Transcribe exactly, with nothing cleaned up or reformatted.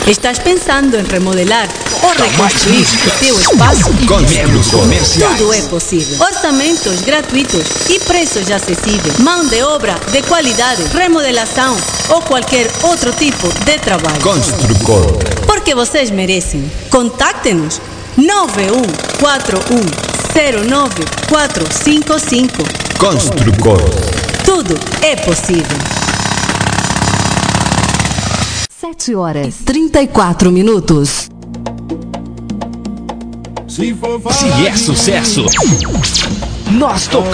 Estás pensando em remodelar ou reconstruir o teu espaço? Comerciais. Tudo é possível. Orçamentos gratuitos e preços acessíveis. Mão de obra de qualidade, remodelação ou qualquer outro tipo de trabalho. Construcor. Porque vocês merecem. Contacte-nos nove um quatro um zero nove quatro cinco cinco. Construcor. Tudo é possível. sete horas e trinta e quatro minutos. Se é sucesso, nós tocamos.